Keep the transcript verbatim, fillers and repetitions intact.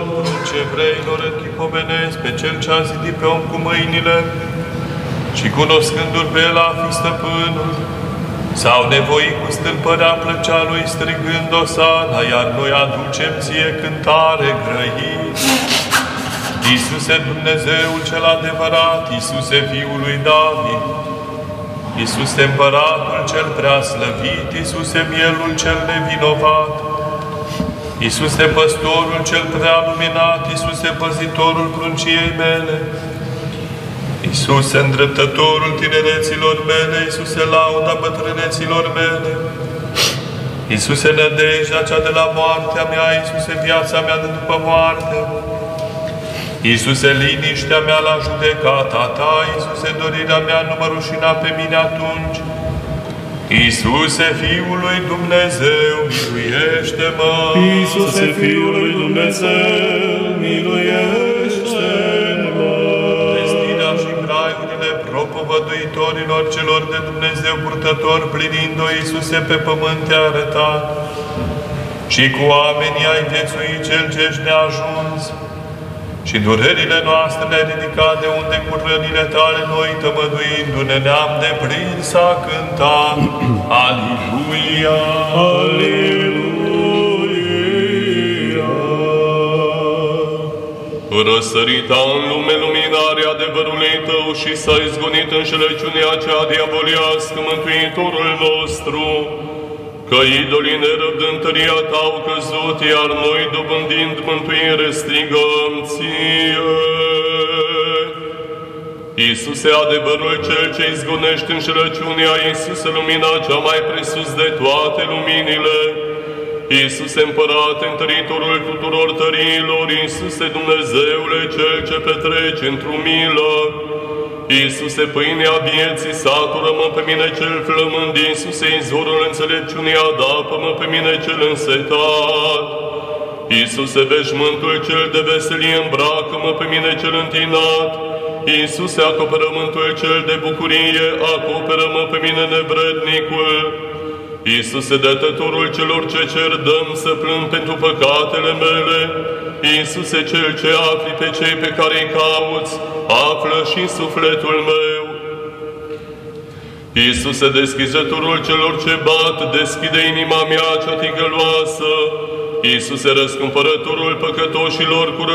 Domn, pruncii evreilor, închipomenesc pe cel ce a zidit pe om cu mâinile și cunoscându-l pe el a fi stăpânul, s-au nevoit cu stâlpărea plăcea lui strigând Osana, iar noi aducem ție cântare grăit. Iisuse Dumnezeul cel adevărat, Iisuse Fiul lui David, Iisuse Împăratul cel preaslăvit, Iisuse Mielul cel nevinovat, Iisuse Păstorul cel prealuminat, Iisuse Păzitorul prunciei mele, Iisuse îndreptătorul tinereților mele, Iisuse lauda bătrâneților mele, Iisuse nădejdea cea de la moartea mea, Iisuse viața mea de după moarte, Iisuse liniștea mea la judecata ta, Iisuse dorirea mea, nu mă rușina pe mine atunci, Iisuse Fiul lui Dumnezeu, miluiește-mă! Iisuse Fiul lui Dumnezeu, miluiește-mă! Vestirea și graiurile propovăduitorilor celor de Dumnezeu purtători, plinind-o, Iisuse, pe pământ te-a arătat, și cu oamenii ai viețuit cel ce-și neajuns, și durerile noastre le-ai ridicat de unde cu rănile tale noi, tămăduindu-ne, ne-am deprins a cânta. Aleluia! Aleluia! Răsărita în lume luminarea adevărului tău și s-a izgonit înșelăciunea cea diaboliască, Mântuitorul nostru, că idolii nerăbdând tăria ta au căzut, iar noi, dobândind mântuire, strigăm ție. Iisuse, adevărul cel ce izgonește înșelăciunea, Iisuse, lumina cea mai presus de toate luminile, Iisuse, Împărate, întăritorul tuturor tăriilor, Iisuse, Dumnezeule, cel ce petrece într-o milă, Iisuse, pâinea vieții, satură-mă pe mine cel flămând, Iisuse, izvorul înțelepciunii, adapă-mă pe mine cel însetat. Iisuse, veșmântul cel de veselie, îmbracă-mă pe mine cel întinat. Iisuse, acoperământul cel de bucurie, acoperă-mă pe mine nevrednicul. Iisuse, dătătorul celor ce cer, dă-mi să plâng pentru păcatele mele. Iisuse, cel ce afli pe cei pe care îi cauți, află și sufletul meu. Iisuse, deschizătorul celor ce bat, deschide inima mea cea ticăloasă. Iisuse, răscumpărătorul păcătoșilor cu